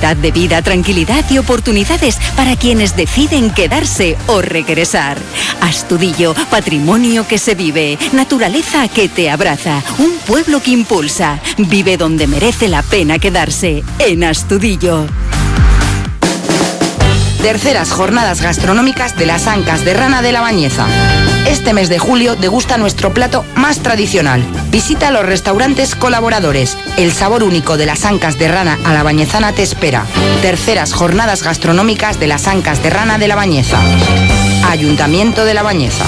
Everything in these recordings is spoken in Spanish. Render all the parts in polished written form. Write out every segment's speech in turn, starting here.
calidad de vida, tranquilidad y oportunidades para quienes deciden quedarse o regresar. Astudillo, patrimonio que se vive, naturaleza que te abraza, un pueblo que impulsa. Vive donde merece la pena quedarse, en Astudillo. Terceras jornadas gastronómicas de las Ancas de Rana de la Bañeza. Este mes de julio degusta nuestro plato más tradicional. Visita los restaurantes colaboradores. El sabor único de las Ancas de Rana a la Bañezana te espera. Terceras jornadas gastronómicas de las Ancas de Rana de la Bañeza. Ayuntamiento de La Bañeza.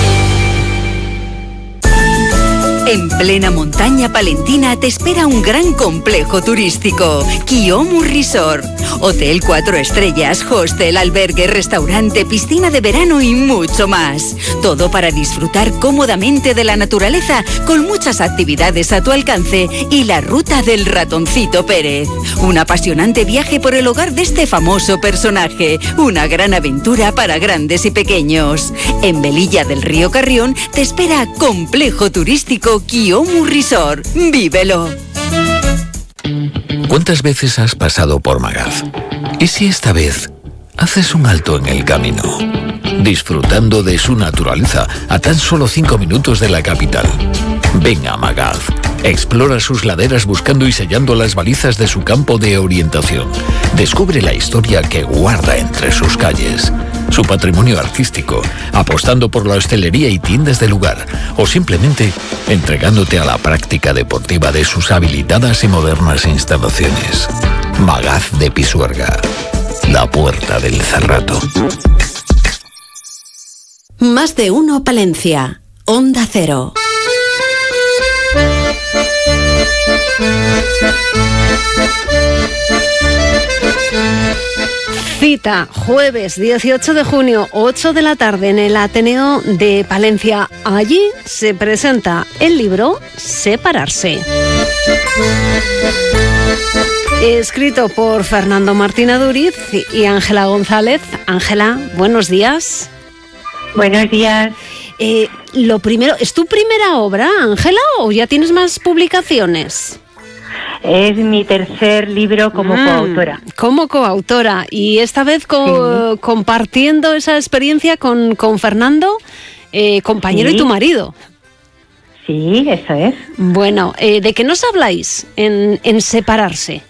En plena montaña palentina te espera un gran complejo turístico, Kiomu Resort. Hotel 4 estrellas, hostel, albergue, restaurante, piscina de verano y mucho más. Todo para disfrutar cómodamente de la naturaleza con muchas actividades a tu alcance y la ruta del ratoncito Pérez. Un apasionante viaje por el hogar de este famoso personaje. Una gran aventura para grandes y pequeños. En Velilla del Río Carrión te espera complejo turístico Kiomu Resort. ¡Vívelo! ¿Cuántas veces has pasado por Magaz? ¿Y si esta vez haces un alto en el camino? Disfrutando de su naturaleza a tan solo 5 minutos de la capital. Ven a Magaz. Explora sus laderas buscando y sellando las balizas de su campo de orientación. Descubre la historia que guarda entre sus calles, su patrimonio artístico, apostando por la hostelería y tiendas del lugar, o simplemente entregándote a la práctica deportiva de sus habilitadas y modernas instalaciones. Magaz de Pisuerga, la puerta del Cerrato. Más de uno Palencia, Onda Cero. Cita, jueves 18 de junio, 8 de la tarde en el Ateneo de Palencia. Allí se presenta el libro Separarse. Escrito por Fernando Martín Aduriz y Ángela González. Ángela, buenos días. Buenos días. Lo primero, ¿es tu primera obra, Ángela, o ya tienes más publicaciones? Es mi tercer libro como coautora. Como coautora. Y esta vez compartiendo esa experiencia con Fernando, compañero y tu marido. Sí, eso es. Bueno, ¿de qué nos habláis en Separarse?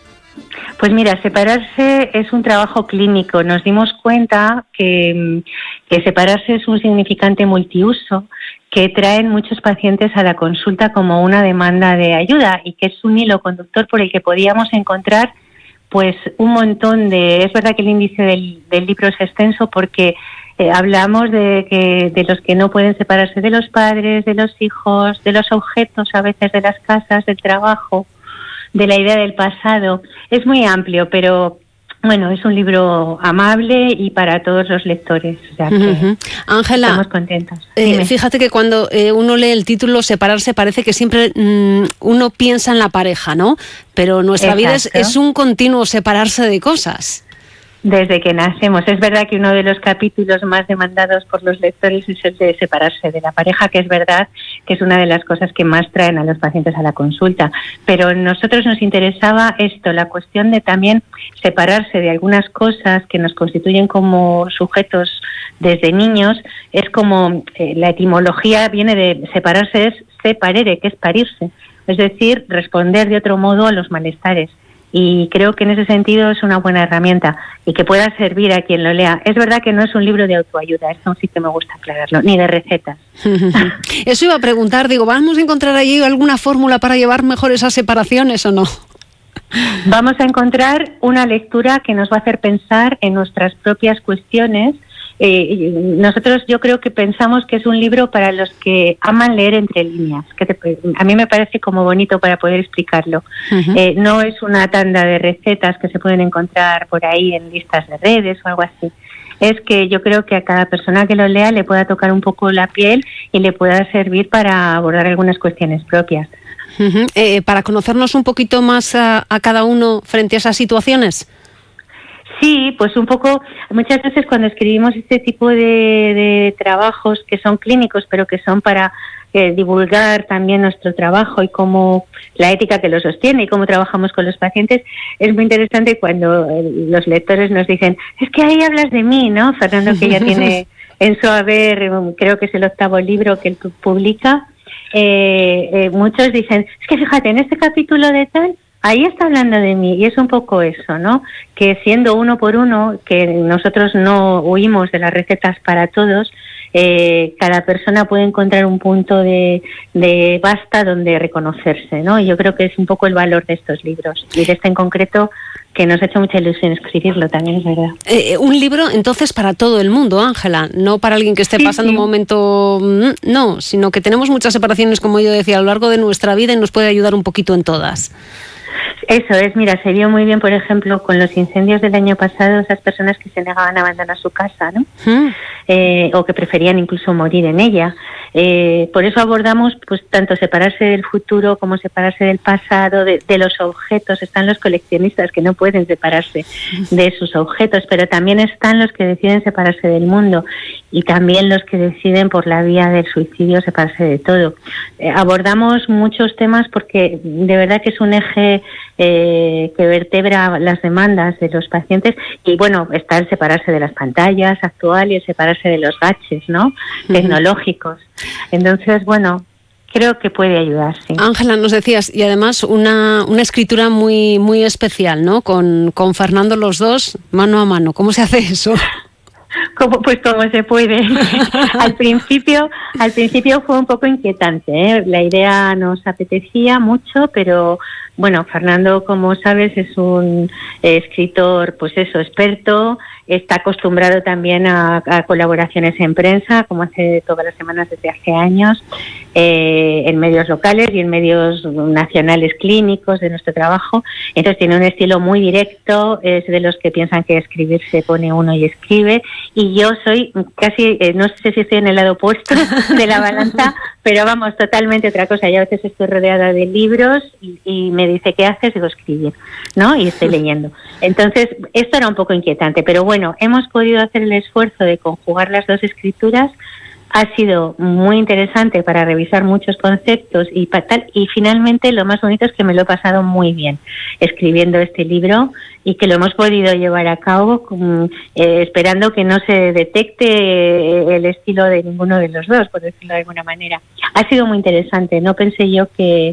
Pues mira, separarse es un trabajo clínico. Nos dimos cuenta que separarse es un significante multiuso que traen muchos pacientes a la consulta como una demanda de ayuda y que es un hilo conductor por el que podíamos encontrar pues un montón de... Es verdad que el índice del libro es extenso porque hablamos de los que no pueden separarse de los padres, de los hijos, de los objetos a veces de las casas, del trabajo, de la idea del pasado. Es muy amplio, pero bueno, es un libro amable y para todos los lectores. O sea que Ángela, estamos contentos. Fíjate que cuando uno lee el título Separarse parece que siempre uno piensa en la pareja, ¿no? Pero nuestra vida es un continuo separarse de cosas. Desde que nacemos. Es verdad que uno de los capítulos más demandados por los lectores es el de separarse de la pareja, que es verdad que es una de las cosas que más traen a los pacientes a la consulta. Pero a nosotros nos interesaba esto, la cuestión de también separarse de algunas cosas que nos constituyen como sujetos desde niños. Es como la etimología viene de separarse, es separere, que es parirse. Es decir, responder de otro modo a los malestares. Y creo que en ese sentido es una buena herramienta y que pueda servir a quien lo lea. Es verdad que no es un libro de autoayuda, eso sí que me gusta aclararlo, ni de recetas. Eso iba a preguntar, digo, ¿vamos a encontrar allí alguna fórmula para llevar mejor esas separaciones o no? Vamos a encontrar una lectura que nos va a hacer pensar en nuestras propias cuestiones. Nosotros yo creo que pensamos que es un libro para los que aman leer entre líneas, a mí me parece como bonito para poder explicarlo. No es una tanda de recetas que se pueden encontrar por ahí en listas de redes o algo así. Es que yo creo que a cada persona que lo lea le pueda tocar un poco la piel y le pueda servir para abordar algunas cuestiones propias. Para conocernos un poquito más a cada uno frente a esas situaciones. Sí, pues un poco, muchas veces cuando escribimos este tipo de trabajos que son clínicos, pero que son para divulgar también nuestro trabajo y cómo la ética que lo sostiene y cómo trabajamos con los pacientes, es muy interesante cuando los lectores nos dicen, es que ahí hablas de mí, ¿no? Fernando, que ya tiene en su haber, creo que es el 8º libro que él publica, muchos dicen, es que fíjate, en este capítulo de tal, ahí está hablando de mí, y es un poco eso, ¿no? Que siendo uno por uno, que nosotros no huimos de las recetas para todos, cada persona puede encontrar un punto de basta donde reconocerse, ¿no? Y yo creo que es un poco el valor de estos libros, y de este en concreto, que nos ha hecho mucha ilusión escribirlo, también es verdad. Un libro, entonces, para todo el mundo, Ángela, no para alguien que esté pasando un momento, no, sino que tenemos muchas separaciones, como yo decía, a lo largo de nuestra vida y nos puede ayudar un poquito en todas. Eso es, mira, se vio muy bien, por ejemplo, con los incendios del año pasado, esas personas que se negaban a abandonar su casa, ¿no? O que preferían incluso morir en ella. Por eso abordamos pues tanto separarse del futuro como separarse del pasado, de los objetos. Están los coleccionistas que no pueden separarse de sus objetos, pero también están los que deciden separarse del mundo y también los que deciden por la vía del suicidio separarse de todo. Abordamos muchos temas porque de verdad que es un eje que vertebra las demandas de los pacientes, y bueno, está el separarse de las pantallas actual y el separarse de los gadgets, ¿no? Tecnológicos. Entonces, bueno, creo que puede ayudar, sí. Ángela, nos decías, y además una escritura muy, muy especial, ¿no? Con Fernando los dos, mano a mano. ¿Cómo se hace eso? Pues como se puede. Al principio fue un poco inquietante, ¿eh? La idea nos apetecía mucho, pero bueno, Fernando, como sabes, es un escritor, pues eso, experto, está acostumbrado también a colaboraciones en prensa, como hace todas las semanas desde hace años, en medios locales y en medios nacionales clínicos de nuestro trabajo. Entonces tiene un estilo muy directo, es de los que piensan que escribir se pone uno y escribe, y yo soy casi, no sé si estoy en el lado opuesto de la balanza, pero vamos, totalmente otra cosa. Yo a veces estoy rodeada de libros y me dice, ¿qué haces? Digo, escribir, ¿no? Y estoy leyendo. Entonces, esto era un poco inquietante, pero bueno, hemos podido hacer el esfuerzo de conjugar las dos escrituras. Ha sido muy interesante para revisar muchos conceptos y tal, y finalmente lo más bonito es que me lo he pasado muy bien escribiendo este libro y que lo hemos podido llevar a cabo esperando que no se detecte el estilo de ninguno de los dos, por decirlo de alguna manera. Ha sido muy interesante, no pensé yo que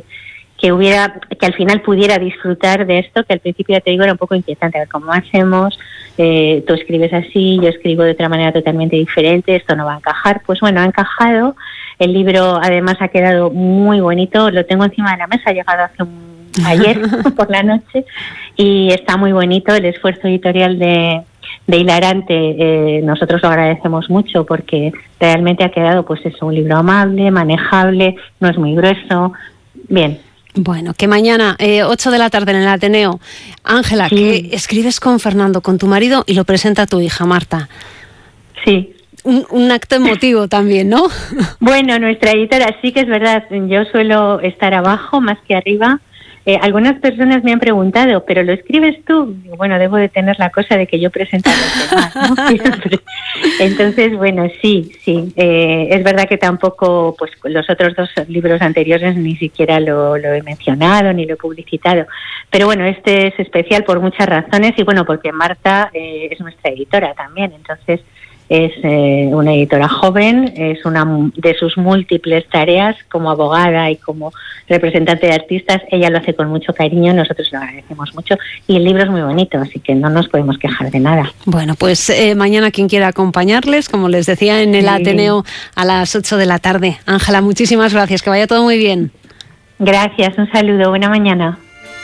al final pudiera disfrutar de esto, que al principio, ya te digo, era un poco inquietante. A ver cómo hacemos, tú escribes así, yo escribo de otra manera totalmente diferente, esto no va a encajar. Pues bueno, ha encajado. El libro además ha quedado muy bonito, lo tengo encima de la mesa, ha llegado ayer por la noche, y está muy bonito. El esfuerzo editorial de Hilarante, nosotros lo agradecemos mucho porque realmente ha quedado, pues eso, un libro amable, manejable, no es muy grueso, bien. Bueno, que mañana, 8 de la tarde en el Ateneo. Ángela, sí, que escribes con Fernando, con tu marido, y lo presenta tu hija, Marta. Sí. Un acto emotivo también, ¿no? Bueno, nuestra editora, sí que es verdad, yo suelo estar abajo más que arriba. Algunas personas me han preguntado, ¿pero lo escribes tú? Bueno, debo de tener la cosa de que yo presento a los demás, ¿no? Siempre. Entonces, bueno, sí. Es verdad que tampoco, pues los otros dos libros anteriores ni siquiera lo he mencionado ni lo he publicitado. Pero bueno, este es especial por muchas razones y bueno, porque Marta es nuestra editora también, entonces es una editora joven, es una de sus múltiples tareas como abogada y como representante de artistas. Ella lo hace con mucho cariño, nosotros lo agradecemos mucho y el libro es muy bonito, así que no nos podemos quejar de nada. Bueno, pues mañana quien quiera acompañarles, como les decía, en el Ateneo a las 8 de la tarde. Ángela, muchísimas gracias, que vaya todo muy bien. Gracias, un saludo, buena mañana.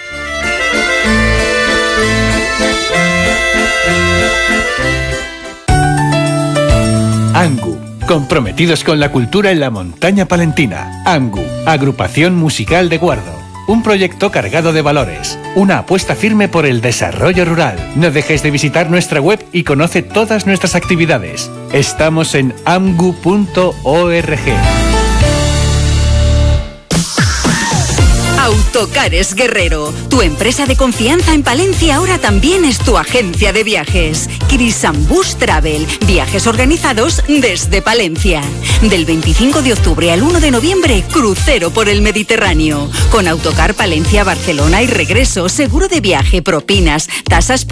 ANGU, comprometidos con la cultura en la montaña palentina. ANGU, Agrupación Musical de Guardo. Un proyecto cargado de valores. Una apuesta firme por el desarrollo rural. No dejes de visitar nuestra web y conoce todas nuestras actividades. Estamos en amgu.org. Autocares Guerrero, tu empresa de confianza en Palencia ahora también es tu agencia de viajes. Crisambus Travel, viajes organizados desde Palencia. Del 25 de octubre al 1 de noviembre, crucero por el Mediterráneo. Con Autocar Palencia, Barcelona y regreso, seguro de viaje, propinas, tasas